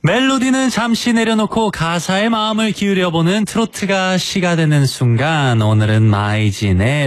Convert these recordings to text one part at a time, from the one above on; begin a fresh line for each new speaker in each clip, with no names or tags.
멜로디는 잠시 내려놓고 가사에 마음을 기울여보는 트로트가 시가 되는 순간, 오늘은 마이진의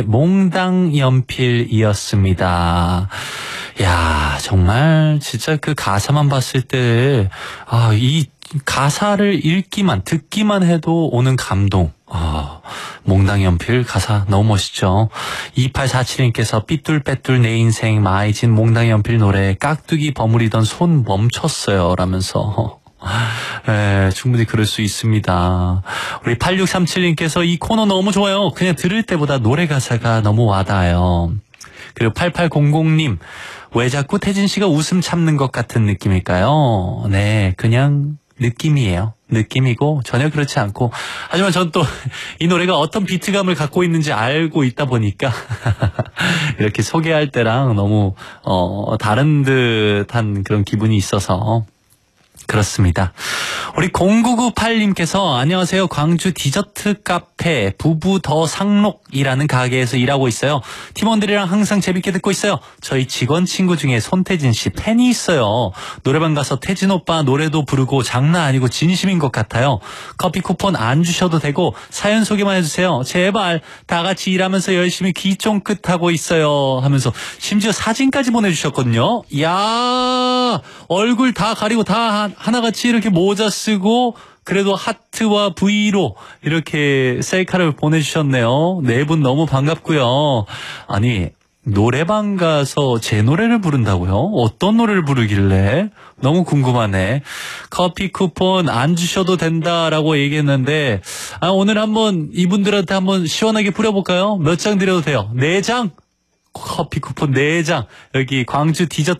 몽당연필이었습니다. 야, 정말 진짜 그 가사만 봤을 때 이 가사를 듣기만 해도 오는 감동. 몽당연필 가사 너무 멋있죠. 2847님께서 삐뚤빼뚤 내 인생 마이진 몽당연필 노래 깍두기 버무리던 손 멈췄어요 라면서. 충분히 그럴 수 있습니다. 우리 8637님께서 이 코너 너무 좋아요. 그냥 들을 때보다 노래 가사가 너무 와닿아요. 그리고 8800님, 왜 자꾸 태진 씨가 웃음 참는 것 같은 느낌일까요? 네, 그냥 느낌이에요. 느낌이고 전혀 그렇지 않고, 하지만 전 또 이 노래가 어떤 비트감을 갖고 있는지 알고 있다 보니까 이렇게 소개할 때랑 너무 다른 듯한 그런 기분이 있어서 그렇습니다. 우리 0998님께서 안녕하세요. 광주 디저트 카페 부부 더 상록이라는 가게에서 일하고 있어요. 팀원들이랑 항상 재밌게 듣고 있어요. 저희 직원 친구 중에 손태진 씨 팬이 있어요. 노래방 가서 태진 오빠 노래도 부르고 장난 아니고 진심인 것 같아요. 커피 쿠폰 안 주셔도 되고 사연 소개만 해주세요. 제발 다 같이 일하면서 열심히 귀 쫑긋하고 있어요 하면서 심지어 사진까지 보내주셨거든요. 이야, 얼굴 다 가리고 다 하나같이 이렇게 모자 쓰고 그래도 하트와 V로 이렇게 셀카를 보내주셨네요. 네 분 너무 반갑고요. 아니, 노래방 가서 제 노래를 부른다고요? 어떤 노래를 부르길래? 너무 궁금하네. 커피 쿠폰 안 주셔도 된다라고 얘기했는데, 오늘 한번 이분들한테 한번 시원하게 뿌려볼까요? 몇 장 드려도 돼요? 4장? 커피 쿠폰 4장. 여기 광주 디저트